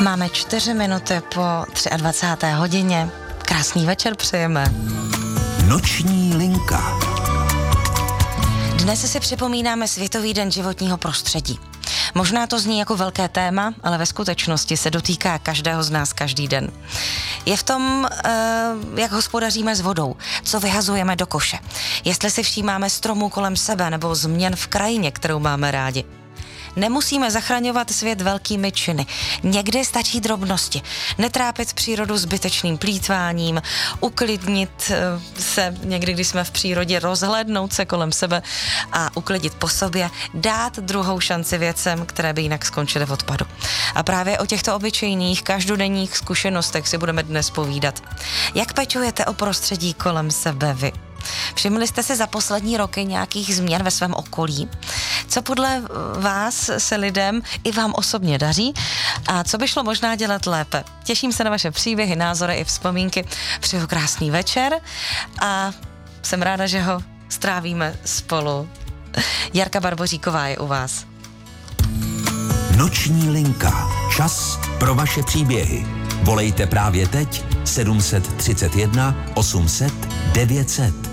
Máme 4 minuty po 23. hodině. Krásný večer přejeme. Noční linka. Dnes si připomínáme Světový den životního prostředí. Možná to zní jako velké téma, ale ve skutečnosti se dotýká každého z nás každý den. Je v tom, jak hospodaříme s vodou, co vyhazujeme do koše, jestli si všímáme stromů kolem sebe nebo změn v krajině, kterou máme rádi. Nemusíme zachraňovat svět velkými činy. Někdy stačí drobnosti. Netrápit přírodu zbytečným plýtváním, uklidnit se někdy, když jsme v přírodě, rozhlédnout se kolem sebe a uklidit po sobě, dát druhou šanci věcem, které by jinak skončily v odpadu. A právě o těchto obyčejných, každodenních zkušenostech si budeme dnes povídat. Jak pečujete o prostředí kolem sebe vy? Všimli jste si za poslední roky nějakých změn ve svém okolí? Co podle vás se lidem i vám osobně daří? A co by šlo možná dělat lépe? Těším se na vaše příběhy, názory i vzpomínky. Přeju krásný večer a jsem ráda, že ho strávíme spolu. Jarka Barboříková je u vás. Noční linka. Čas pro vaše příběhy. Volejte právě teď 731 800 900.